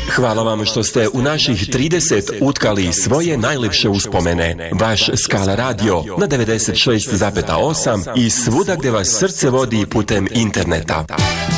Hvala vam što ste u naših 30 utkali svoje najlepše uspomene. Vaš Skala radio na 96,8 i svuda gdje vas srce vodi putem interneta.